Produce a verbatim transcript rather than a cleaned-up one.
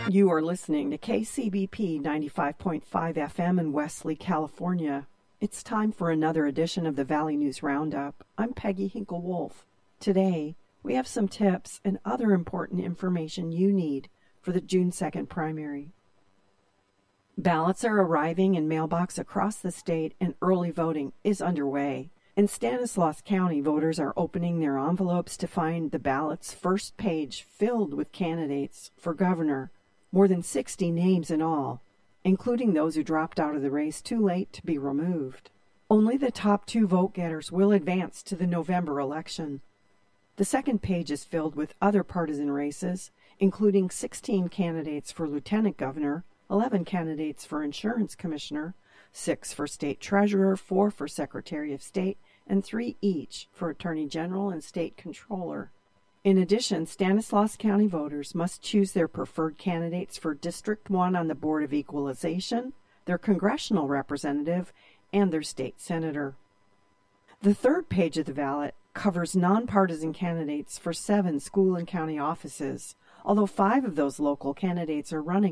You are listening to K C B P ninety-five point five F M in Wesley, California. It's time for another edition of the Valley News Roundup. I'm Peggy Hinkle-Wolf. Today, we have some tips and other important information you need for the June second primary. Ballots are arriving in mailboxes across the state and early voting is underway. In Stanislaus County, voters are opening their envelopes to find the ballot's first page filled with candidates for governor. More than sixty names in all, including those who dropped out of the race too late to be removed. Only the top two vote-getters will advance to the November election. The second page is filled with other partisan races, including sixteen candidates for lieutenant governor, eleven candidates for insurance commissioner, six for state treasurer, four for secretary of state, and three each for attorney general and state controller. In addition, Stanislaus County voters must choose their preferred candidates for District one on the Board of Equalization, their congressional representative, and their state senator. The third page of the ballot covers nonpartisan candidates for seven school and county offices, although five of those local candidates are running